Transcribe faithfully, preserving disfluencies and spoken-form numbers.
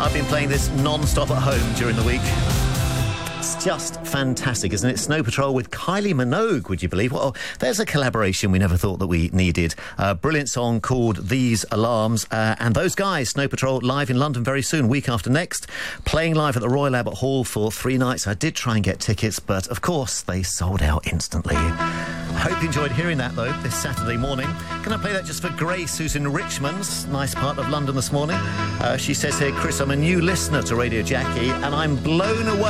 I've been playing this non-stop at home during the week. It's just fantastic, isn't it? Snow Patrol with Kylie Minogue, would you believe? Well, there's a collaboration we never thought that we needed. A brilliant song called These Alarms. Uh, and those guys, Snow Patrol, live in London very soon, week after next. Playing live at the Royal Albert Hall for three nights. I did try and get tickets, but of course they sold out instantly. I hope you enjoyed hearing that, though, this Saturday morning. Can I play that just for Grace, who's in Richmond? Nice part of London this morning. Uh, she says here, Chris, I'm a new listener to Radio Jackie, and I'm blown away